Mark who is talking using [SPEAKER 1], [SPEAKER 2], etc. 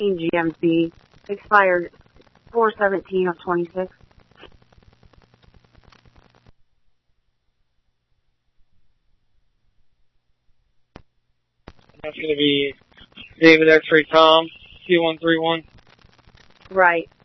[SPEAKER 1] GMC, expired 4/17 of 26.
[SPEAKER 2] That's going to be David X-Ray Tom, C131.
[SPEAKER 1] Right.